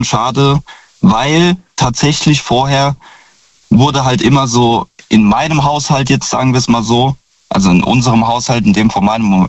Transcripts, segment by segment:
schade, weil tatsächlich vorher wurde halt immer so in meinem Haushalt, jetzt sagen wir es mal so, also in unserem Haushalt, in dem von meinem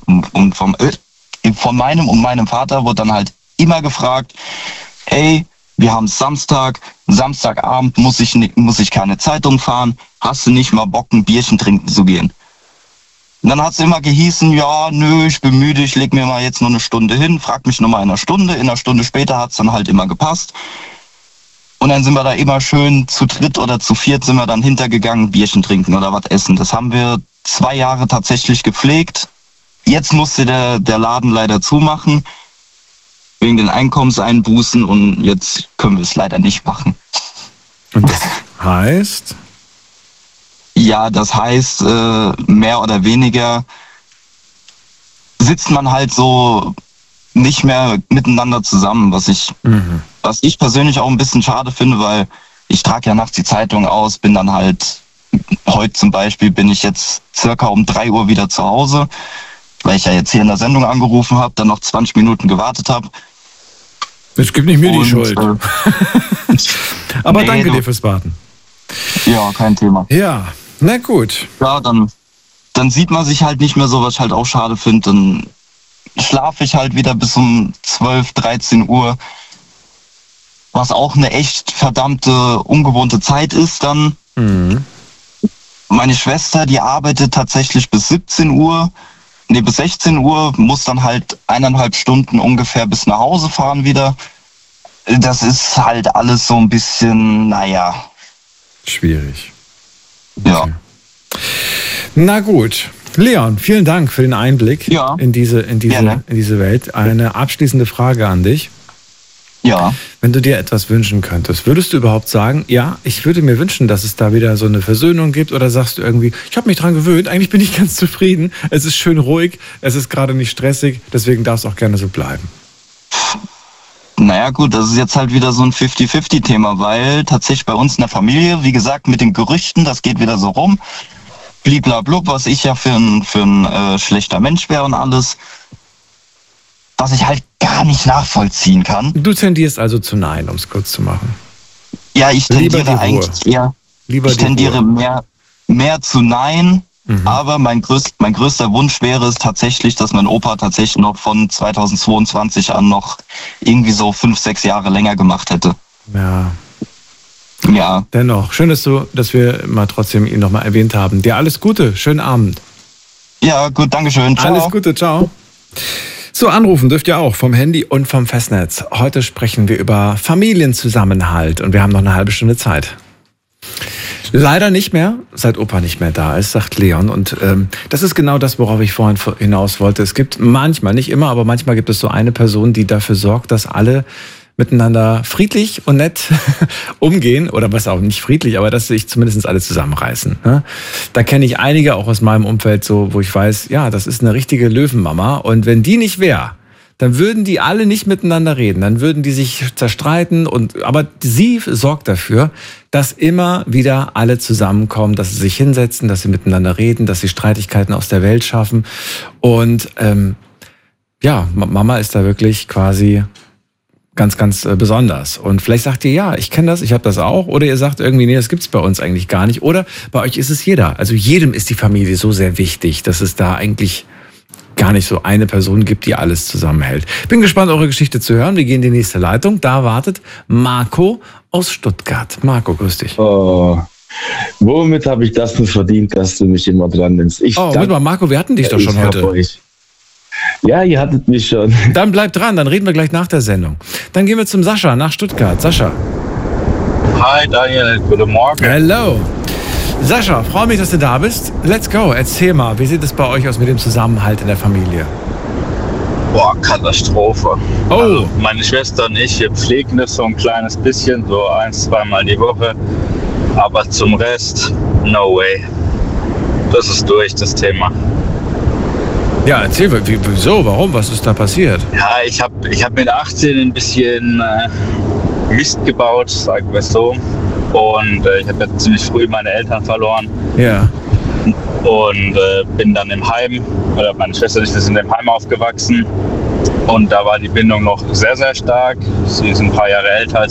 und meinem Vater, wurde dann halt immer gefragt, ey, wir haben Samstagabend muss ich keine Zeitung fahren, hast du nicht mal Bock, ein Bierchen trinken zu gehen? Und dann hat es immer gehießen, ja, nö, ich bin müde, ich leg mir mal jetzt noch eine Stunde hin, frag mich noch mal in einer Stunde später hat es dann halt immer gepasst. Und dann sind wir da immer schön zu dritt oder zu viert sind wir dann hintergegangen, Bierchen trinken oder was essen. Das haben wir 2 Jahre tatsächlich gepflegt. Jetzt musste der Laden leider zumachen, wegen den Einkommenseinbußen, und jetzt können wir es leider nicht machen. Und das heißt? Ja, das heißt, mehr oder weniger sitzt man halt so nicht mehr miteinander zusammen, was ich persönlich auch ein bisschen schade finde, weil ich trage ja nachts die Zeitung aus, bin dann halt, heute zum Beispiel bin ich jetzt circa um 3 Uhr wieder zu Hause, weil ich ja jetzt hier in der Sendung angerufen habe, dann noch 20 Minuten gewartet habe. Es gibt nicht mir die Schuld. Aber nee, danke dir fürs Warten. Ja, kein Thema. Ja, na gut. Ja, dann sieht man sich halt nicht mehr so, was ich halt auch schade finde. Dann schlafe ich halt wieder bis um 12, 13 Uhr, was auch eine echt verdammte, ungewohnte Zeit ist dann. Mhm. Meine Schwester, die arbeitet tatsächlich bis 16 Uhr, bis 16 Uhr, muss dann halt 1,5 Stunden ungefähr bis nach Hause fahren wieder. Das ist halt alles so ein bisschen, naja. Schwierig. Okay. Ja. Na gut. Leon, vielen Dank für den Einblick in diese Welt. Eine abschließende Frage an dich. Ja. Wenn du dir etwas wünschen könntest, würdest du überhaupt sagen, ja, ich würde mir wünschen, dass es da wieder so eine Versöhnung gibt, oder sagst du irgendwie, ich habe mich dran gewöhnt, eigentlich bin ich ganz zufrieden, es ist schön ruhig, es ist gerade nicht stressig, deswegen darf es auch gerne so bleiben? Naja gut, das ist jetzt halt wieder so ein 50-50-Thema, weil tatsächlich bei uns in der Familie, wie gesagt, mit den Gerüchten, das geht wieder so rum, bliblablub, was ich ja für ein schlechter Mensch wäre und alles, was ich halt gar nicht nachvollziehen kann. Du tendierst also zu Nein, um es kurz zu machen. Ja, ich tendiere eigentlich eher, mehr zu Nein, aber mein größter Wunsch wäre es tatsächlich, dass mein Opa tatsächlich noch von 2022 an noch irgendwie so 5, 6 Jahre länger gemacht hätte. Ja. Dennoch, schön, dass wir mal trotzdem ihn nochmal erwähnt haben. Dir alles Gute, schönen Abend. Ja, gut, dankeschön. Ciao. Alles Gute, ciao. So, anrufen dürft ihr auch vom Handy und vom Festnetz. Heute sprechen wir über Familienzusammenhalt und wir haben noch eine halbe Stunde Zeit. Leider nicht mehr, seit Opa nicht mehr da ist, sagt Leon. Und das ist genau das, worauf ich vorhin hinaus wollte. Es gibt manchmal, nicht immer, aber manchmal gibt es so eine Person, die dafür sorgt, dass alle miteinander friedlich und nett umgehen, oder was auch nicht friedlich, aber dass sich zumindest alle zusammenreißen. Ne? Da kenne ich einige auch aus meinem Umfeld so, wo ich weiß, ja, das ist eine richtige Löwenmama, und wenn die nicht wäre, dann würden die alle nicht miteinander reden, dann würden die sich zerstreiten, aber sie sorgt dafür, dass immer wieder alle zusammenkommen, dass sie sich hinsetzen, dass sie miteinander reden, dass sie Streitigkeiten aus der Welt schaffen, und Mama ist da wirklich quasi ganz, ganz besonders. Und vielleicht sagt ihr, ja, ich kenne das, ich habe das auch. Oder ihr sagt irgendwie, nee, das gibt's bei uns eigentlich gar nicht. Oder bei euch ist es jeder. Also jedem ist die Familie so sehr wichtig, dass es da eigentlich gar nicht so eine Person gibt, die alles zusammenhält. Bin gespannt, eure Geschichte zu hören. Wir gehen in die nächste Leitung. Da wartet Marco aus Stuttgart. Marco, grüß dich. Oh, womit habe ich das denn verdient, dass du mich immer dran nimmst? Warte mal, Marco, wir hatten dich doch schon heute. Ja, ihr hattet mich schon. Dann bleibt dran, dann reden wir gleich nach der Sendung. Dann gehen wir zum Sascha nach Stuttgart. Sascha. Hi Daniel, guten Morgen. Hello. Sascha, freue mich, dass du da bist. Let's go, erzähl mal, wie sieht es bei euch aus mit dem Zusammenhalt in der Familie? Boah, Katastrophe. Oh. Also meine Schwester und ich, wir pflegen das so ein kleines bisschen, so 1-2 Mal die Woche. Aber zum Rest, no way. Das ist durch, das Thema. Ja, erzähl, wieso, warum, was ist da passiert? Ja, ich hab mit 18 ein bisschen Mist gebaut, sagen wir es so. Und ich habe ja ziemlich früh meine Eltern verloren. Ja. Und bin dann im Heim, oder meine Schwester und ich sind im Heim aufgewachsen. Und da war die Bindung noch sehr, sehr stark. Sie ist ein paar Jahre älter als